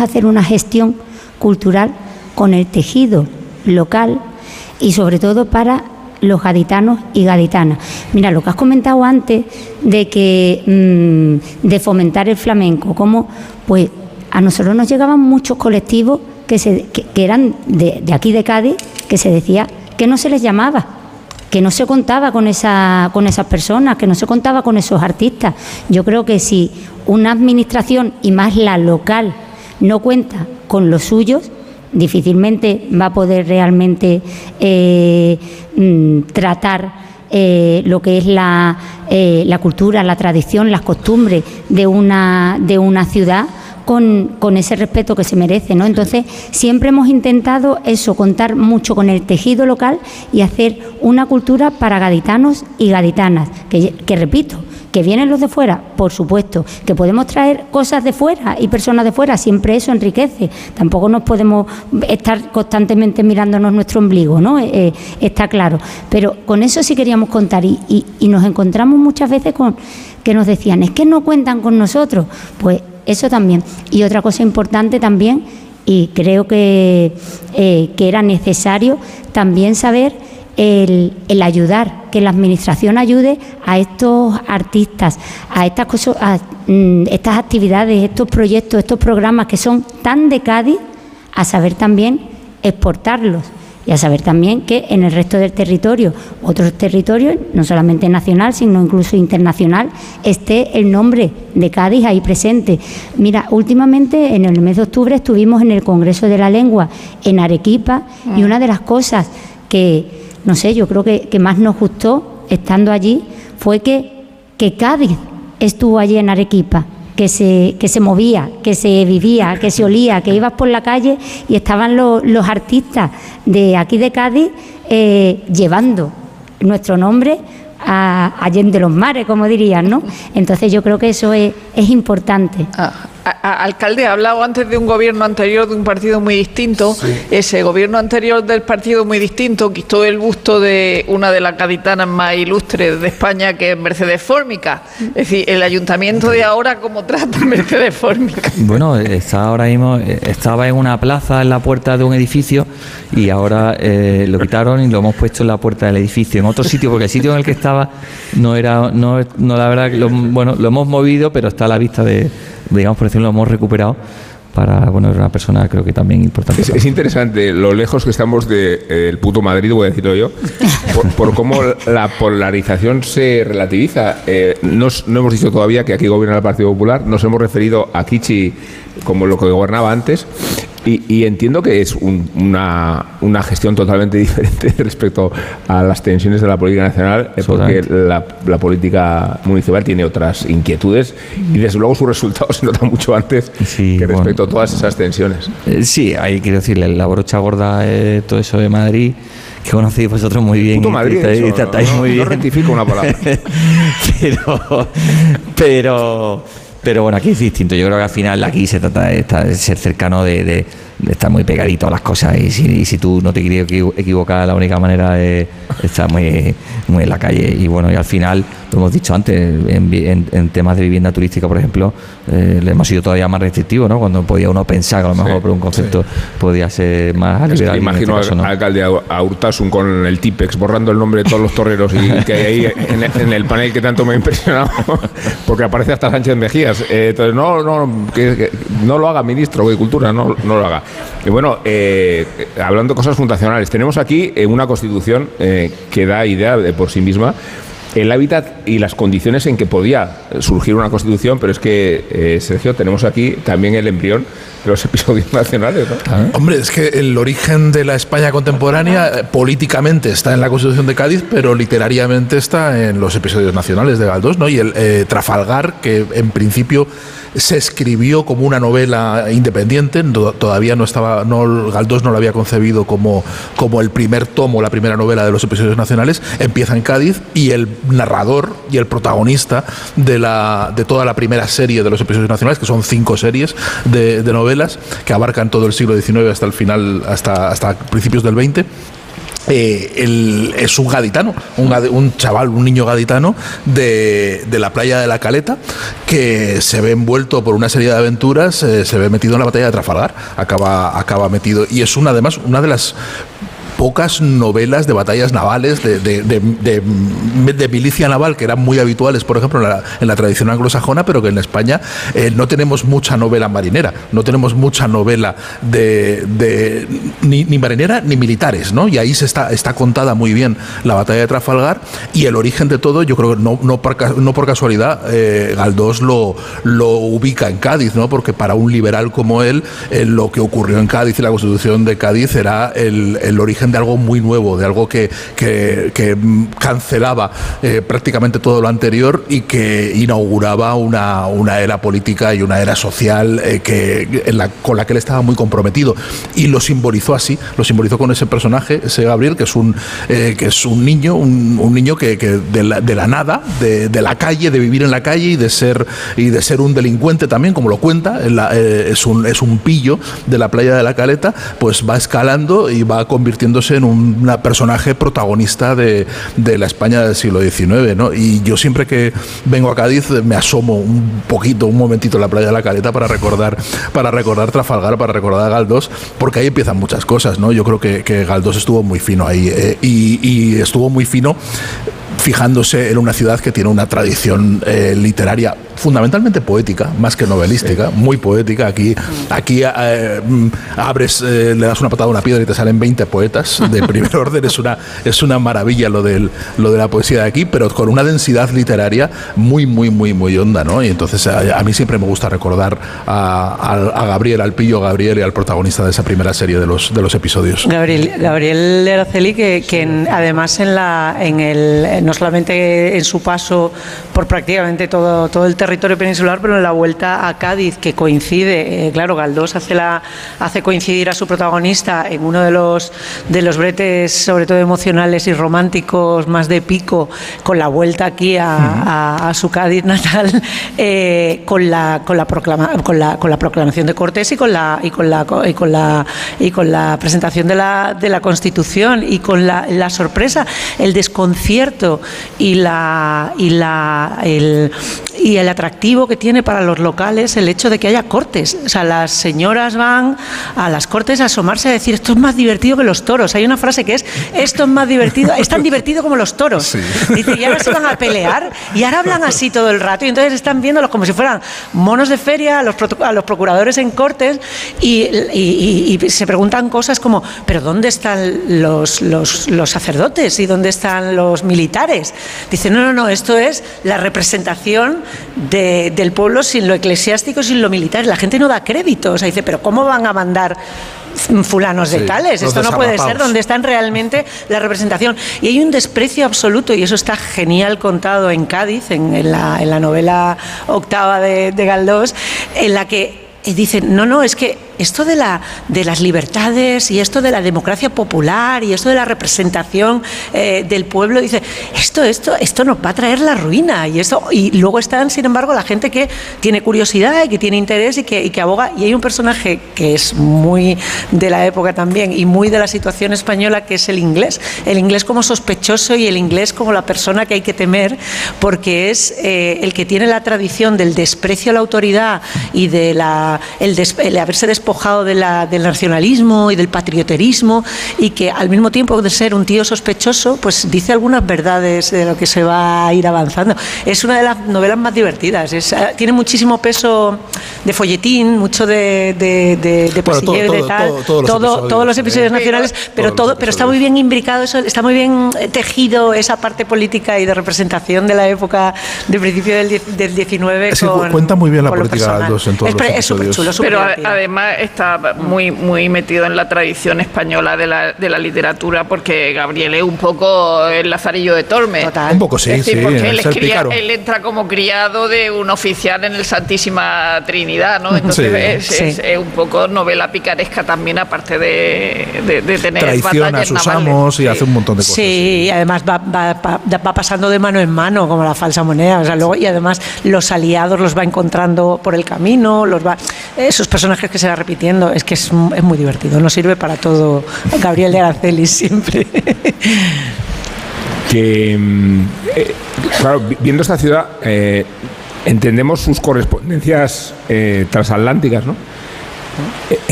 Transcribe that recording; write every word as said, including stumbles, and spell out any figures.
hacer una gestión cultural con el tejido local y sobre todo para los gaditanos y gaditanas. Mira, lo que has comentado antes de que mmm, de fomentar el flamenco, como pues a nosotros nos llegaban muchos colectivos que, se, que, que eran de, de aquí de Cádiz, que se decía que no se les llamaba, que no se contaba con esa con esas personas, que no se contaba con esos artistas. Yo creo que si una administración, y más la local, no cuenta con los suyos, difícilmente va a poder realmente eh, tratar eh, lo que es la, eh, la cultura, la tradición, las costumbres de una, de una ciudad con, con ese respeto que se merece, ¿no? Entonces, siempre hemos intentado eso, contar mucho con el tejido local y hacer una cultura para gaditanos y gaditanas, que, que repito, que vienen los de fuera, por supuesto, que podemos traer cosas de fuera y personas de fuera, siempre eso enriquece. Tampoco nos podemos estar constantemente mirándonos nuestro ombligo, ¿no? Eh, está claro. Pero con eso sí queríamos contar y, y, y nos encontramos muchas veces con que nos decían, es que no cuentan con nosotros. Pues eso también. Y otra cosa importante también, y creo que, eh, que era necesario también saber El, el ayudar, que la administración ayude a estos artistas, a estas cosas, a mm, estas actividades, estos proyectos, estos programas que son tan de Cádiz, a saber también exportarlos y a saber también que en el resto del territorio, otros territorios, no solamente nacional, sino incluso internacional, esté el nombre de Cádiz ahí presente. Mira, últimamente en el mes de octubre estuvimos en el Congreso de la Lengua en Arequipa mm. y una de las cosas que no sé, yo creo que, que más nos gustó estando allí fue que, que Cádiz estuvo allí en Arequipa, que se, que se movía, que se vivía, que se olía, que ibas por la calle y estaban los, los artistas de aquí de Cádiz eh, llevando nuestro nombre a Allende los Mares, como dirían, ¿no? Entonces yo creo que eso es, es importante. Ah, a, a, alcalde, ha hablado antes de un gobierno anterior de un partido muy distinto. Sí. Ese gobierno anterior del partido muy distinto quitó el busto de una de las gaditanas más ilustres de España, que es Mercedes Fórmica. Es decir, el ayuntamiento de ahora, ¿cómo trata a Mercedes Fórmica? Bueno, está ahora mismo, estaba en una plaza en la puerta de un edificio y ahora eh, lo quitaron y lo hemos puesto en la puerta del edificio, en otro sitio, porque el sitio en el que estaba no era, no, no la verdad, lo, bueno, lo hemos movido, pero está a la vista de, digamos, por decirlo, lo hemos recuperado para, bueno, era una persona creo que también importante. Es, es interesante lo lejos que estamos del de, puto Madrid, voy a decirlo yo, por, por cómo la polarización se relativiza. Eh, nos, no hemos dicho todavía que aquí gobierna el Partido Popular, nos hemos referido a Kichi como lo que gobernaba antes. Y, y entiendo que es un, una, una gestión totalmente diferente respecto a las tensiones de la política nacional, eh, porque la, la política municipal tiene otras inquietudes y desde luego sus resultados se notan mucho antes sí, que respecto bueno, a todas esas tensiones. Eh, sí, hay quiero decirle, la brocha gorda, eh, todo eso de Madrid, que conocéis vosotros muy bien. Puto Madrid, y, y, y, tratáis no, muy no, bien. No rectifico una palabra. pero, pero Pero bueno, aquí es distinto. Yo creo que al final aquí se trata de, estar, de ser cercano, de, de, de estar muy pegadito a las cosas. Y si, y si tú no te quieres equivocar, la única manera es estar muy, muy en la calle. Y bueno, y al final, lo hemos dicho antes, en, en, en temas de vivienda turística, por ejemplo, eh, le hemos sido todavía más restrictivos, ¿no? Cuando podía uno pensar que a lo mejor sí, por un concepto sí. podía ser más es liberal. Que imagino este al alcalde a Urtasun con el Tipex borrando el nombre de todos los toreros y que hay ahí en, en el panel que tanto me ha impresionado, porque aparece hasta Sánchez Mejías. Eh, entonces, no, no, que, que no lo haga, ministro de Cultura, no, no lo haga. Y bueno, eh, hablando de cosas fundacionales, tenemos aquí eh, una Constitución eh, que da idea de por sí misma el hábitat y las condiciones en que podía surgir una Constitución, pero es que, eh, Sergio, tenemos aquí también el embrión de los episodios nacionales, ¿no? ¿Ah? Hombre, es que el origen de la España contemporánea eh, políticamente está en la Constitución de Cádiz, pero literariamente está en los episodios nacionales de Galdós, ¿no? Y el eh, Trafalgar, que en principio se escribió como una novela independiente, no, todavía no estaba, no, Galdós no lo había concebido como, como el primer tomo, la primera novela de los episodios nacionales, empieza en Cádiz y el narrador y el protagonista de, la, de toda la primera serie de los episodios nacionales, que son cinco series de, de novelas que abarcan todo el siglo diecinueve hasta el final, hasta, hasta principios del veinte, Eh, el, es un gaditano, un, un chaval, un niño gaditano de, de la playa de la Caleta, que se ve envuelto por una serie de aventuras, eh, se ve metido en la batalla de Trafalgar, acaba, acaba metido, y es una, además una de las pocas novelas de batallas navales, de, de, de, de, de milicia naval, que eran muy habituales, por ejemplo, en la, en la tradición anglosajona, pero que en España eh, no tenemos mucha novela marinera, no tenemos mucha novela de, de ni, ni marinera ni militares, ¿no? Y ahí se está, está contada muy bien la batalla de Trafalgar, y el origen de todo, yo creo que no, no, por, no por casualidad, eh, Galdós lo, lo ubica en Cádiz, ¿no? Porque para un liberal como él, eh, lo que ocurrió en Cádiz y la Constitución de Cádiz era el, el origen de algo muy nuevo, de algo que, que, que cancelaba eh, prácticamente todo lo anterior y que inauguraba una, una era política y una era social eh, que, en la, con la que él estaba muy comprometido, y lo simbolizó así, lo simbolizó con ese personaje, ese Gabriel, que es un, eh, que es un niño, un, un niño que, que de, la, de la nada, de, de la calle, de vivir en la calle y de ser, y de ser un delincuente también, como lo cuenta, la, eh, es, un, es un pillo de la playa de la Caleta, pues va escalando y va convirtiéndose en un personaje protagonista de, de la España del siglo diecinueve, ¿no? Y yo siempre que vengo a Cádiz me asomo un poquito, un momentito en la playa de la Caleta para recordar, para recordar Trafalgar, para recordar a Galdós, porque ahí empiezan muchas cosas, ¿no? Yo creo que, que Galdós estuvo muy fino ahí, eh, y, y estuvo muy fino fijándose en una ciudad que tiene una tradición eh, literaria fundamentalmente poética, más que novelística, sí. Muy poética. Aquí, aquí eh, abres, eh, le das una patada a una piedra y te salen veinte poetas de primer orden. Es una, es una maravilla lo, del, lo de la poesía de aquí, pero con una densidad literaria muy, muy, muy, muy honda, ¿no? Y entonces a, a mí siempre me gusta recordar a, a, a Gabriel, al pillo Gabriel, y al protagonista de esa primera serie de los, de los episodios. Gabriel, Gabriel Araceli, que, que en, además en la, en el, no solamente en su paso por prácticamente todo, todo el territorio peninsular, pero en la vuelta a Cádiz, que coincide, eh, claro, Galdós hace, la, hace coincidir a su protagonista en uno de los, de los bretes, sobre todo emocionales y románticos, más de pico, con la vuelta aquí a, a, a su Cádiz natal, eh, con, la, con, la proclama, con, la, con la proclamación de Cortés y con la, y con la, y con la, y con la presentación de la, de la Constitución, y con la, la sorpresa, el desconcierto y la y la el, y el atractivo que tiene para los locales el hecho de que haya cortes. O sea, las señoras van a las cortes a asomarse a decir, esto es más divertido que los toros. Hay una frase que es, esto es más divertido, es tan divertido como los toros. Sí. Dice, y ahora se van a pelear, y ahora hablan así todo el rato, y entonces están viéndolos como si fueran monos de feria, a los, a los procuradores en cortes, y, y, y, y se preguntan cosas como, pero ¿dónde están los, los, los sacerdotes? ¿Y dónde están los militares? Dice, no, no, no, esto es la representación de, del pueblo sin lo eclesiástico, sin lo militar. La gente no da crédito. O sea, dice, pero ¿cómo van a mandar fulanos de sí, tales? Esto no puede ser, donde están realmente la representación. Y hay un desprecio absoluto, y eso está genial contado en Cádiz, en, en, la, en la novela octava de, de Galdós, en la que dicen, no, no, es que esto de, la, de las libertades y esto de la democracia popular y esto de la representación eh, del pueblo, dice, esto, esto, esto nos va a traer la ruina. Y, esto, y luego están, sin embargo, la gente que tiene curiosidad y que tiene interés y que, y que aboga. Y hay un personaje que es muy de la época también y muy de la situación española, que es el inglés. El inglés como sospechoso y el inglés como la persona que hay que temer, porque es eh, el que tiene la tradición del desprecio a la autoridad y de la, el, des, el haberse despojado de la, del nacionalismo y del patrioterismo, y que al mismo tiempo de ser un tío sospechoso, pues dice algunas verdades de lo que se va a ir avanzando. Es una de las novelas más divertidas. Es, tiene muchísimo peso de folletín, mucho de, de, de, de bueno, todo, y de tal, todo, todo, todo, todo, todos los episodios eh, nacionales, pero todo, pero está muy bien imbricado eso, está muy bien tejido esa parte política y de representación de la época de principio del, del diecinueve. Es que con, cuenta muy bien la política de Galdós en todos es, los es súper chulo, súper pero divertido. Además está muy muy metido en la tradición española de la, de la literatura, porque Gabriel es un poco el Lazarillo de Tormes. Total. Un poco sí, es decir, sí, porque él, es es el cría, él entra como criado de un oficial en el Santísima Trinidad, ¿no? Entonces sí. es, Sí. Es, es un poco novela picaresca también, aparte de, de, de tener traiciona a sus navales. amos y sí. hace un montón de cosas. Sí, y además va, va, va, va pasando de mano en mano, como la falsa moneda. O sea, luego, y además los aliados los va encontrando por el camino, los va, esos personajes que se, repitiendo, es que es, es muy divertido, nos sirve para todo. Gabriel de Araceli siempre. Que, eh, claro, viendo esta ciudad, eh, entendemos sus correspondencias eh, transatlánticas, ¿no?